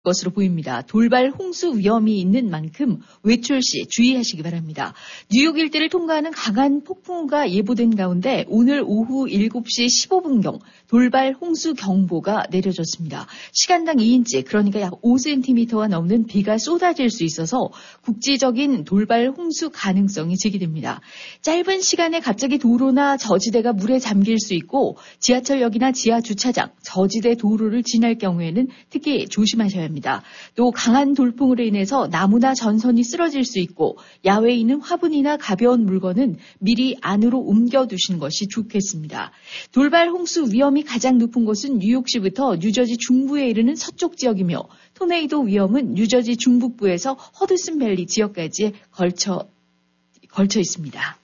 것으로 보입니다. 돌발 홍수 위험이 있는 만큼 외출 시 주의하시기 바랍니다. 뉴욕 일대를 통과하는 강한 폭풍우가 예보된 가운데 오늘 오후 7시 15분경 돌발 홍수 경보가 내려졌습니다. 시간당 2인치, 그러니까 약 5cm가 넘는 비가 쏟아질 수 있어서 국지적인 돌발 홍수 가능성이 제기됩니다. 짧은 시간에 갑자기 도로나 저지대가 물에 잠길 수 있고 지하철역이나 지하 주차장, 저지대 도로를 지날 경우에는 특히 조심하셔야 합니다. 또 강한 돌풍으로 인해서 나무나 전선이 쓰러질 수 있고 야외에 있는 화분이나 가벼운 물건은 미리 안으로 옮겨두시는 것이 좋겠습니다. 돌발 홍수 위험이 가장 높은 곳은 뉴욕시부터 뉴저지 중부에 이르는 서쪽 지역이며 토네이도 위험은 뉴저지 중북부에서 허드슨밸리 지역까지 걸쳐 있습니다.